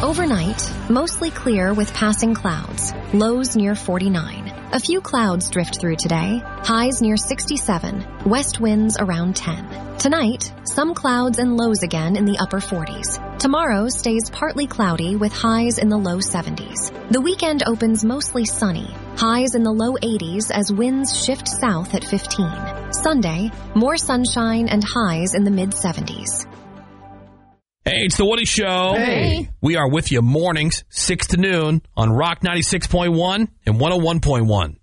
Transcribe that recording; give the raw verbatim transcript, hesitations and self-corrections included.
Overnight, mostly clear with passing clouds. Lows near forty-nine. A few clouds drift through today. Highs near sixty-seven. West winds around ten. Tonight, some clouds and lows again in the upper forties. Tomorrow stays partly cloudy with highs in the low seventies. The weekend opens mostly sunny. Highs in the low eighties as winds shift south at fifteen. Sunday, more sunshine and highs in the mid seventies. Hey, it's the Woody Show. Hey. We are with you mornings, six to noon on Rock ninety-six point one and one oh one point one.